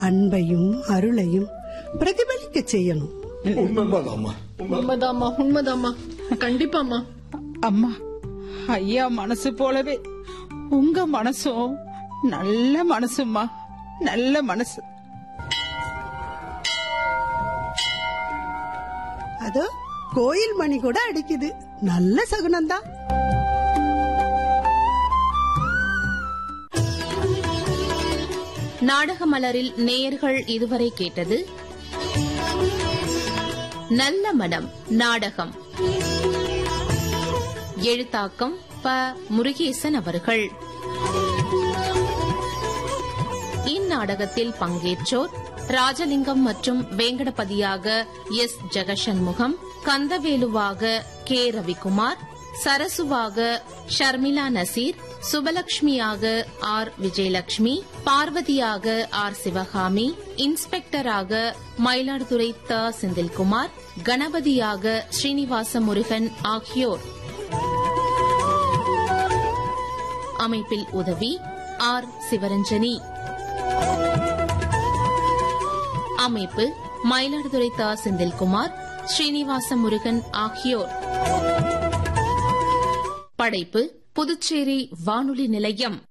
அன்பையும் அருளையும் பிரதிபலிக்க செய்யணும். உண்மைதாம்மா. கண்டிப்பாம்மா. அம்மா, ஐயா மனசு போலவே உங்க மனசும் நல்ல மனசுமா, நல்ல மனசு. அதோ கோயில் மணி கூட அடிக்குது. நல்ல சகுனம்தான். நாடக மலரில் நேயர்கள் இதுவரை கேட்டது நல்ல மனம் நாடகம். எழுத்தாக்கம் ப. முருகேசன் அவர்கள். இந்நாடகத்தில் பங்கேற்றோர் ராஜலிங்கம் மற்றும் வேங்கடபதியாக S. Jegashanmugam, கந்தவேலுவாக K. Ravikumar, சரசுவாக Sharmila Nazeer, சுபலட்சுமியாக R. Vijayalakshmi, பார்வதியாக R. Sivakami, இன்ஸ்பெக்டராக Mayiladuthurai த. செந்தில்குமார், கணபதியாக ஸ்ரீனிவாச முருகன் ஆகியோர். அமைப்பில் உதவி ஆர். சிவரஞ்சனி. அமைப்பு மயிலாடுதுறை த. செந்தில்குமார், ஸ்ரீனிவாச முருகன் ஆகியோர். படைப்பு புதுச்சேரி வானொலி நிலையம்.